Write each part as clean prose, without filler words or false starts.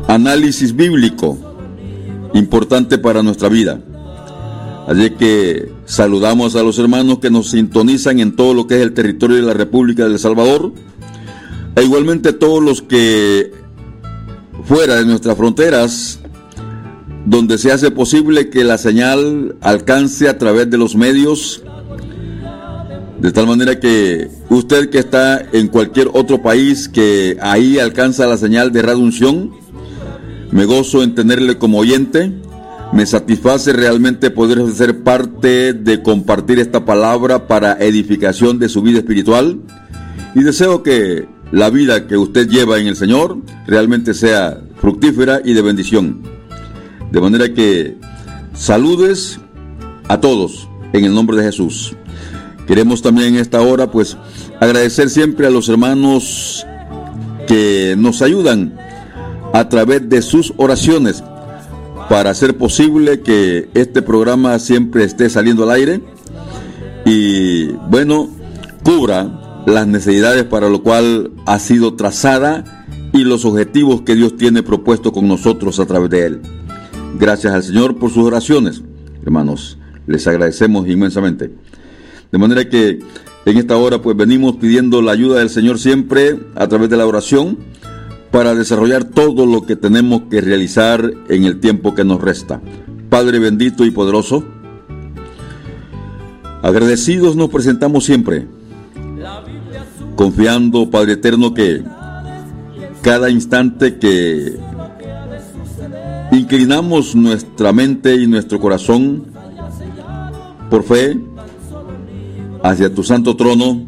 análisis bíblico importante para nuestra vida. Así que saludamos a los hermanos que nos sintonizan en todo lo que es el territorio de la República de El Salvador, e igualmente todos los que fuera de nuestras fronteras, donde se hace posible que la señal alcance a través de los medios, de tal manera que usted que está en cualquier otro país, que ahí alcanza la señal de Radio Unción, me gozo en tenerle como oyente. Me satisface realmente poder ser parte de compartir esta palabra para edificación de su vida espiritual, y deseo que la vida que usted lleva en el Señor realmente sea fructífera y de bendición. De manera que saludes a todos en el nombre de Jesús. Queremos también en esta hora pues agradecer siempre a los hermanos que nos ayudan a través de sus oraciones para hacer posible que este programa siempre esté saliendo al aire y bueno, cubra las necesidades para lo cual ha sido trazada y los objetivos que Dios tiene propuesto con nosotros a través de él. Gracias al Señor por sus oraciones, hermanos, les agradecemos inmensamente. De manera que en esta hora pues venimos pidiendo la ayuda del Señor siempre a través de la oración para desarrollar todo lo que tenemos que realizar en el tiempo que nos resta. Padre bendito y poderoso, agradecidos nos presentamos siempre, confiando, Padre eterno, que cada instante que inclinamos nuestra mente y nuestro corazón por fe hacia tu santo trono,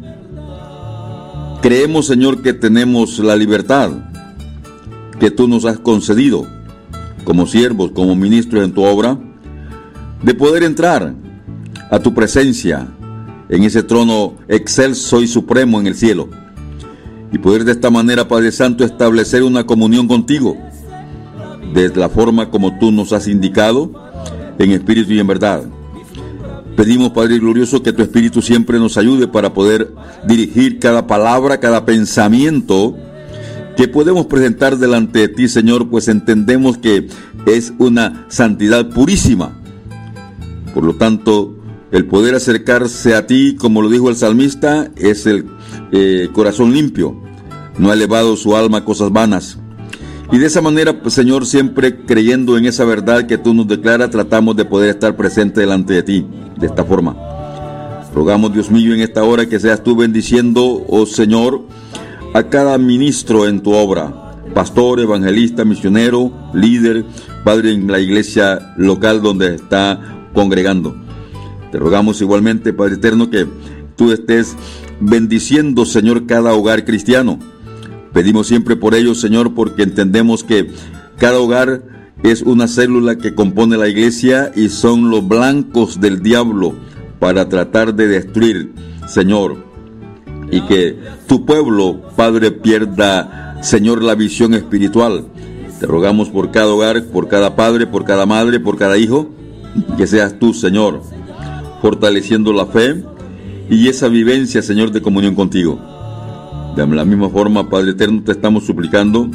creemos, Señor, que tenemos la libertad que tú nos has concedido como siervos, como ministros en tu obra, de poder entrar a tu presencia en ese trono excelso y supremo en el cielo, y poder de esta manera, Padre Santo, establecer una comunión contigo de la forma como tú nos has indicado, en espíritu y en verdad. Pedimos, Padre glorioso, que tu Espíritu siempre nos ayude para poder dirigir cada palabra, cada pensamiento que podemos presentar delante de ti, Señor, pues entendemos que es una santidad purísima. Por lo tanto, el poder acercarse a ti, como lo dijo el salmista, es el corazón limpio, no ha elevado su alma a cosas vanas. Y de esa manera, pues, Señor, siempre creyendo en esa verdad que tú nos declaras, tratamos de poder estar presente delante de ti, de esta forma. Rogamos, Dios mío, en esta hora que seas tú bendiciendo, oh Señor, a cada ministro en tu obra, pastor, evangelista, misionero, líder, Padre, en la iglesia local donde está congregando. Te rogamos igualmente, Padre eterno, que tú estés bendiciendo, Señor, cada hogar cristiano. Pedimos siempre por ellos, Señor, porque entendemos que cada hogar es una célula que compone la iglesia y son los blancos del diablo para tratar de destruir, Señor, y que tu pueblo, Padre, pierda, Señor, la visión espiritual. Te rogamos por cada hogar, por cada padre, por cada madre, por cada hijo, que seas tú, Señor, fortaleciendo la fe y esa vivencia, Señor, de comunión contigo. De la misma forma, Padre eterno, te estamos suplicando,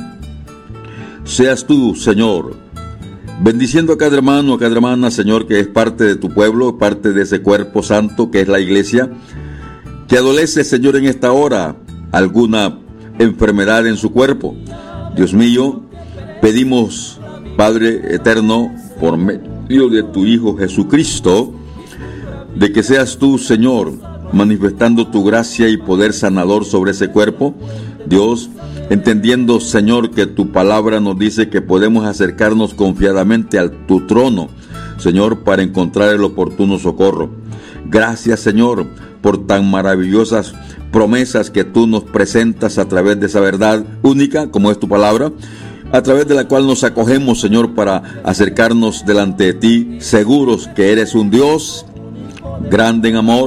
seas tú, Señor, bendiciendo a cada hermano, a cada hermana, Señor, que es parte de tu pueblo, parte de ese cuerpo santo que es la iglesia, que adolece, Señor, en esta hora alguna enfermedad en su cuerpo. Dios mío, pedimos, Padre eterno, por medio de tu Hijo Jesucristo, de que seas tú, Señor, manifestando tu gracia y poder sanador sobre ese cuerpo. Dios, entendiendo, Señor, que tu palabra nos dice que podemos acercarnos confiadamente a tu trono, Señor, para encontrar el oportuno socorro. Gracias, Señor, por tan maravillosas promesas que tú nos presentas a través de esa verdad única, como es tu palabra, a través de la cual nos acogemos, Señor, para acercarnos delante de ti, seguros que eres un Dios grande en amor,